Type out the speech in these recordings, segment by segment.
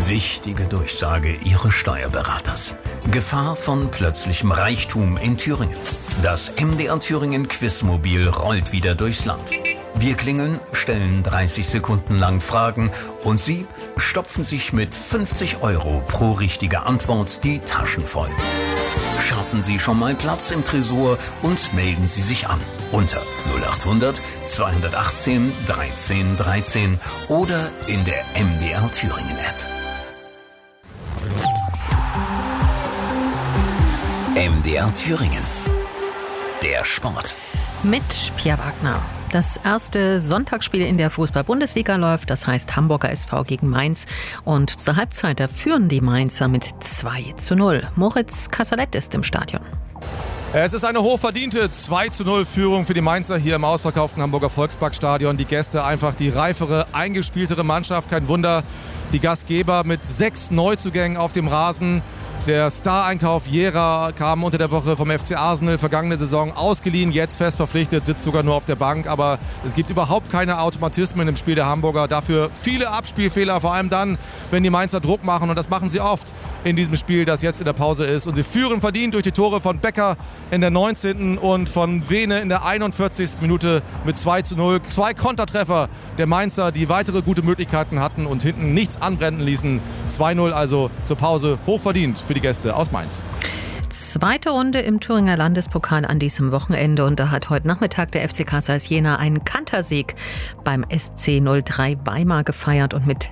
Wichtige Durchsage Ihres Steuerberaters. Gefahr von plötzlichem Reichtum in Thüringen. Das MDR Thüringen Quizmobil rollt wieder durchs Land. Wir klingeln, stellen 30 Sekunden lang Fragen und Sie stopfen sich mit 50 € pro richtige Antwort die Taschen voll. Schaffen Sie schon mal Platz im Tresor und melden Sie sich an unter 0800 218 13 13 oder in der MDR Thüringen App. MDR Thüringen. Der Sport. Mit Pia Wagner. Das erste Sonntagsspiel in der Fußball-Bundesliga läuft, das heißt Hamburger SV gegen Mainz. Und zur Halbzeit führen die Mainzer mit 2:0. Moritz Kassalet ist im Stadion. Es ist eine hochverdiente 2:0 Führung für die Mainzer hier im ausverkauften Hamburger Volksparkstadion. Die Gäste einfach die reifere, eingespieltere Mannschaft. Kein Wunder, die Gastgeber mit 6 Neuzugängen auf dem Rasen. Der Star-Einkauf Jera kam unter der Woche vom FC Arsenal, vergangene Saison ausgeliehen, jetzt fest verpflichtet, sitzt sogar nur auf der Bank. Aber es gibt überhaupt keine Automatismen im Spiel der Hamburger. Dafür viele Abspielfehler, vor allem dann, wenn die Mainzer Druck machen. Und das machen sie oft in diesem Spiel, das jetzt in der Pause ist. Und sie führen verdient durch die Tore von Becker in der 19. und von Vene in der 41. Minute mit 2:0. 2 Kontertreffer der Mainzer, die weitere gute Möglichkeiten hatten und hinten nichts anbrennen ließen. 2:0 also zur Pause, hochverdient für die Gäste aus Mainz. Zweite Runde im Thüringer Landespokal an diesem Wochenende und da hat heute Nachmittag der FCK Zeiss Jena einen Kantersieg beim SC 03 Weimar gefeiert und mit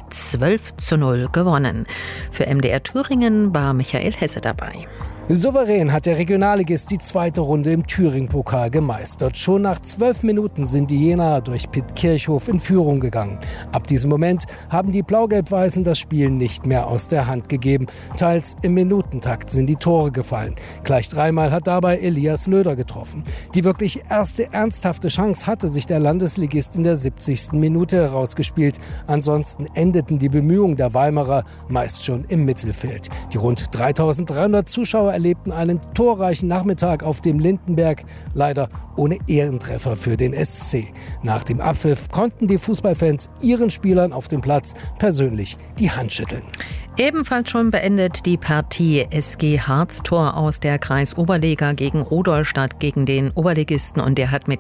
12:0 gewonnen. Für MDR Thüringen war Michael Hesse dabei. Souverän hat der Regionalligist die zweite Runde im Thüringen-Pokal gemeistert. Schon nach 12 Minuten sind die Jenaer durch Pitt Kirchhof in Führung gegangen. Ab diesem Moment haben die Blau-Gelb-Weißen das Spiel nicht mehr aus der Hand gegeben. Teils im Minutentakt sind die Tore gefallen. Gleich 3-mal hat dabei Elias Löder getroffen. Die wirklich erste ernsthafte Chance hatte sich der Landesligist in der 70. Minute herausgespielt. Ansonsten endeten die Bemühungen der Weimarer meist schon im Mittelfeld. Die rund 3.300 Zuschauer erlebten einen torreichen Nachmittag auf dem Lindenberg, leider ohne Ehrentreffer für den SC. Nach dem Abpfiff konnten die Fußballfans ihren Spielern auf dem Platz persönlich die Hand schütteln. Ebenfalls schon beendet die Partie SG Harz-Tor aus der Kreisoberliga gegen Rudolstadt gegen den Oberligisten und der hat mit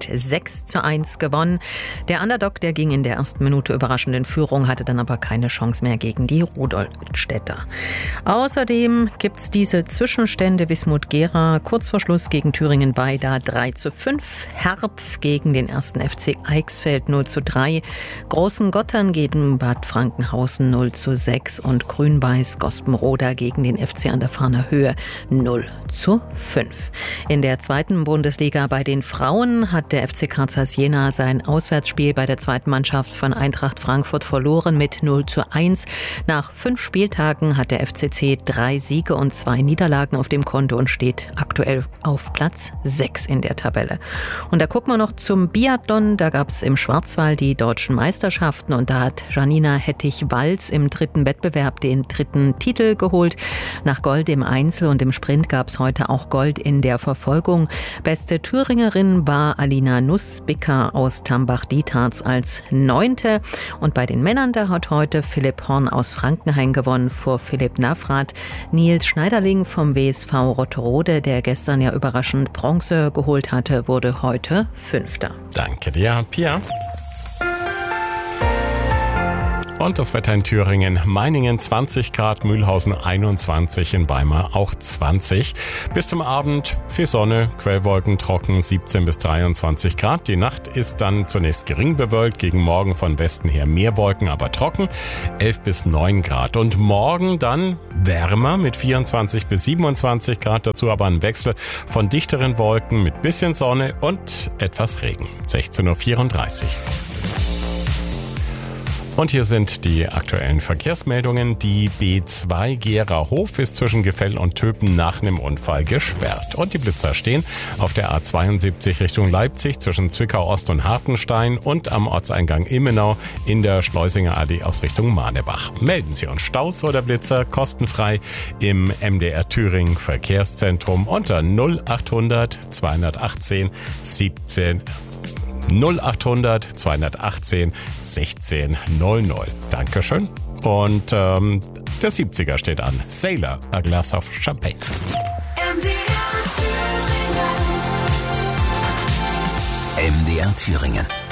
6:1 gewonnen. Der Underdog, der ging in der ersten Minute überraschend in Führung, hatte dann aber keine Chance mehr gegen die Rudolstädter. Außerdem gibt es diese Zwischenstände: Wismut-Gera kurz vor Schluss gegen Thüringen-Weida 3:5, Herpf gegen den 1. FC Eichsfeld 0:3, Großen-Gottern gegen Bad Frankenhausen 0:6 und Grünwald Gospenroda gegen den FC an der Farner Höhe 0:5. In der zweiten Bundesliga bei den Frauen hat der FCK Zeiss Jena sein Auswärtsspiel bei der zweiten Mannschaft von Eintracht Frankfurt verloren mit 0:1. Nach 5 Spieltagen hat der FCC 3 Siege und 2 Niederlagen auf dem Konto und steht aktuell auf Platz 6 in der Tabelle. Und da gucken wir noch zum Biathlon. Da gab es im Schwarzwald die deutschen Meisterschaften und da hat Janina Hettich-Walz im dritten Wettbewerb den dritten Titel geholt. Nach Gold im Einzel und im Sprint gab es heute auch Gold in der Verfolgung. Beste Thüringerin war Alina Nussbicker aus Tambach-Dietharz als 9. Und bei den Männern, da hat heute Philipp Horn aus Frankenhain gewonnen vor Philipp Navrat. Nils Schneiderling vom WSV Rotterode, der gestern ja überraschend Bronze geholt hatte, wurde heute 5. Danke dir, Pia. Und das Wetter in Thüringen: Meiningen 20 Grad, Mühlhausen 21, in Weimar auch 20. Bis zum Abend viel Sonne, Quellwolken trocken 17 bis 23 Grad. Die Nacht ist dann zunächst gering bewölkt, gegen Morgen von Westen her mehr Wolken, aber trocken 11 bis 9 Grad. Und morgen dann wärmer mit 24 bis 27 Grad, dazu aber ein Wechsel von dichteren Wolken mit bisschen Sonne und etwas Regen. 16:34 Uhr. Und hier sind die aktuellen Verkehrsmeldungen. Die B2 Gera-Hof ist zwischen Gefell und Töpen nach einem Unfall gesperrt. Und die Blitzer stehen auf der A72 Richtung Leipzig zwischen Zwickau-Ost und Hartenstein und am Ortseingang Immenau in der Schleusinger Allee aus Richtung Manebach. Melden Sie uns Staus oder Blitzer kostenfrei im MDR Thüringen Verkehrszentrum unter 0800 218 17 0800 218 16 00. Dankeschön. Und Der 70er steht an. Sailor, A Glass of Champagne. MDR Thüringen.